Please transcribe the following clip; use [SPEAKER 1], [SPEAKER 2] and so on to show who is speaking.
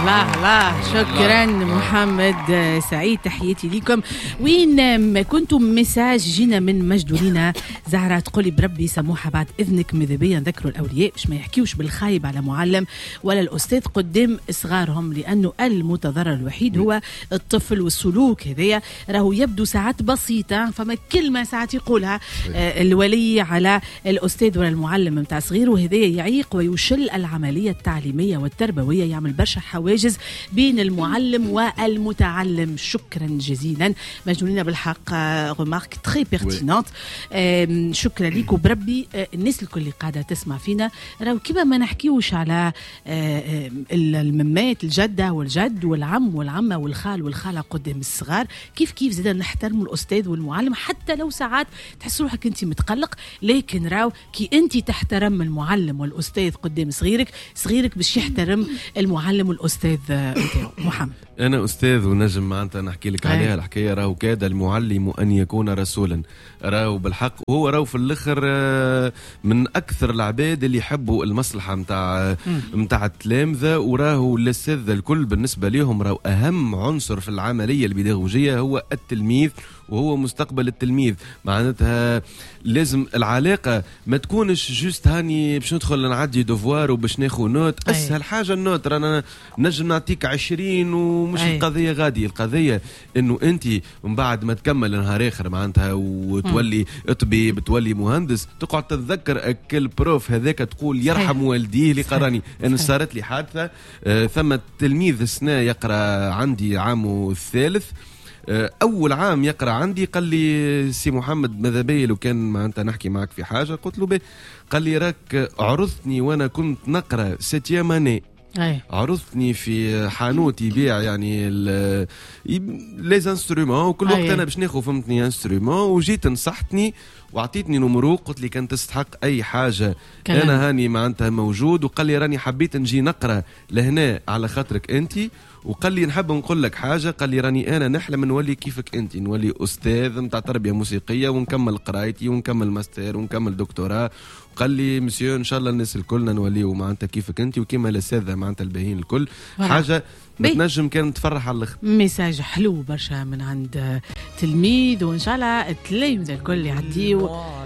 [SPEAKER 1] لا شكرا محمد سعيد، تحياتي لكم. وين كنتم؟ مساج جينا من مجدولينا زهرة تقولي بربي سموحة بعد إذنك ماذا بيا نذكروا الأولياء باش ما يحكيوش بالخايب على معلم ولا الأستاذ قدام صغارهم، لأنه المتضرر الوحيد هو الطفل. والسلوك هذايا راهو يبدو ساعات بسيطة، فما كلمة ساعات يقولها الولي على الأستاذ ولا المعلم متاع صغير، وهذايا يعيق ويشل العملية التعليمية والتربوية، يعمل برشا حواجز بين المعلم والمتعلم. شكرا جزيلا مجنونين بالحق، غمارك تري بيرتينونت. شكرا ليك وبربي الناس الكل اللي قاعدة تسمع فينا راهو كيما ما نحكيوش على الممات، الجدة والجد والعم والعمة والخال والخالة قدام الصغار، كيف زيدا نحترم الأستاذ والمعلم حتى لو ساعات تحس روحك أنت متقلق، لكن راو كي أنت تحترم المعلم والأستاذ قدام صغيرك باش يحترم المعلم والأستاذ نتاعو. محمد
[SPEAKER 2] أنا أستاذ ونجم معناتها نحكي لك عليها الحكاية. راهو كاد المعلم أن يكون رسولا، راهو بالحق، وهو راهو في الآخر من أكثر العباد اللي يحبوا المصلحة متاع التلامذة، وراهو الأساتذة الكل بالنسبة لهم راهو أهم عنصر في العملية البيداغوجية هو التلميذ، وهو مستقبل التلميذ. معناتها لازم العلاقة ما تكونش جوست هاني باش ندخل نعدي دوفوار وباش ناخذ نوت. أسهل حاجة النوت، رانا نجم نعطيك 20 ومش القضية غادي. القضية إنه أنت من بعد ما تكمل نهار آخر معناتها وتولي طبيب، تولي مهندس، تقعد تتذكر أكل بروف هذاك تقول يرحم والديه اللي قراني. أنا صارت لي حادثة، ثم تلميذ السنة يقرأ عندي عامه الثالث، أول عام يقرأ عندي، قال لي سي محمد ماذا بيا لو كان ما أنت نحكي معك في حاجة. قلت له قال لي راك عرضتني وأنا كنت نقرأ 7 ماني، عرضتني في حانوت يبيع يعني ليز انسترومون، وكل وقت أنا باش ناخذ فهمتني انسترومون، وجيت نصحتني وعطيتني نمرو، قلت لي كان تستحق أي حاجة أنا هاني معناتها موجود. وقال لي راني حبيت نجي نقرأ لهنا على خاطرك أنت، وقال لي نحب نقول لك حاجة، قال لي راني أنا نحلم نولي كيفك أنت، نولي أستاذ متاع تربية موسيقية ونكمل قرايتي ونكمل ماستر ونكمل دكتوراه. وقال لي مسيو إن شاء الله الناس الكلنا نوليو معناتها كيفك أنت وكيما الأساتذة معناتها الباهين الكل. حاجة بتنجم كان تفرح على الأخر.
[SPEAKER 1] ميساج حلو برشا من عند تلميذ، وإن شاء الله التلاميذ الكل يعديو